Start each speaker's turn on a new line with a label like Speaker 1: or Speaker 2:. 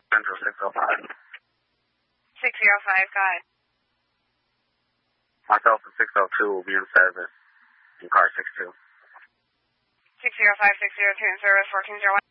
Speaker 1: Central 605.
Speaker 2: 605, got it.
Speaker 1: Myself and 602 will be in service in car 62.
Speaker 2: 605, 602 in service, 1401.